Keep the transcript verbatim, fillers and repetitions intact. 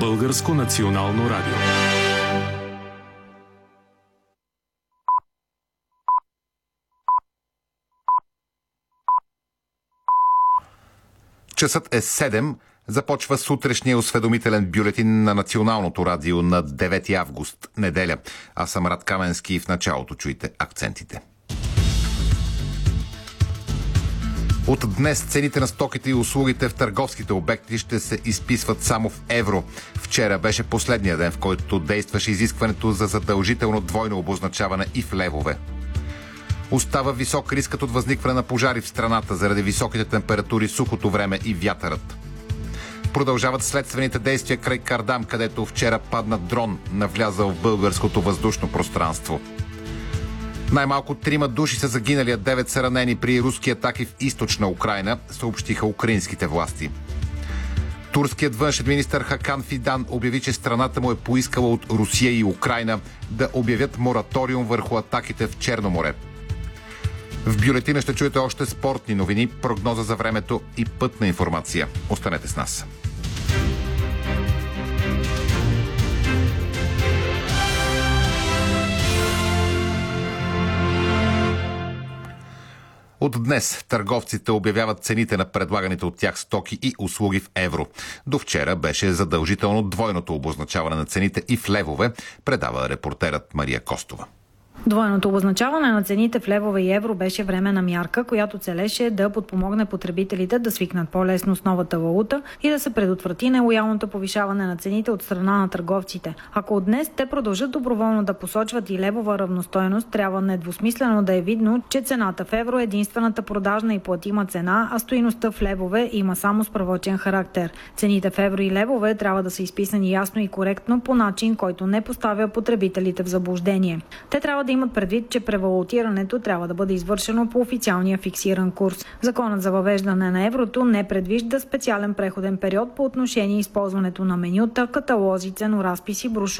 Българско национално радио. Часът е седем. Започва сутрешния осведомителен бюлетин на Националното радио на девети август, неделя. Аз съм Рад Каменски и в началото чуйте акцентите. От днес цените на стоките и услугите в търговските обекти ще се изписват само в евро. Вчера беше последния ден, в който действаше изискването за задължително двойно обозначаване и в левове. Остава висок рискът от възникване на пожари в страната заради високите температури, сухото време и вятърът. Продължават следствените действия край Кардам, където вчера падна дрон, навлязал в българското въздушно пространство. Най-малко трима души са загинали, а девет са ранени при руски атаки в източна Украйна, съобщиха украинските власти. Турският външен министър Хакан Фидан обяви, че страната му е поискала от Русия и Украйна да обявят мораториум върху атаките в Черно море. В бюлетина ще чуете още спортни новини, прогноза за времето и пътна информация. Останете с нас. От днес търговците обявяват цените на предлаганите от тях стоки и услуги в евро. До вчера беше задължително двойното обозначаване на цените и в левове, предава репортерът Мария Костова. Двойното обозначаване на цените в левове и евро беше временна мярка, която целеше да подпомогне потребителите да свикнат по-лесно с новата валута и да се предотврати нелоялното повишаване на цените от страна на търговците. Ако от днес те продължат доброволно да посочват и левова равностойност, трябва недвусмислено да е видно, че цената в евро е единствената продажна и платима цена, а стойността в левове има само справочен характер. Цените в евро и левове трябва да са изписани ясно и коректно по начин, който не поставя потребителите в заблуждение. Те трябва да имат предвид, че превалутирането трябва да бъде извършено по официалния фиксиран курс. Законът за въвеждане на еврото не предвижда специален преходен период по отношение използването на менюта, каталози, ценоразписи, брошури